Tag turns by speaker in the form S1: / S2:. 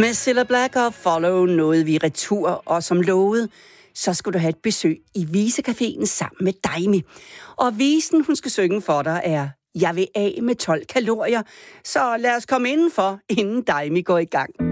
S1: Med Cilla Black og Follow nåede vi retur, og som lovet, så skal du have et besøg i Visecaféen sammen med Daimi. Og visen, hun skal synge for dig, er Jeg vil af med 12 kalorier. Så lad os komme indenfor, inden Daimi går i gang.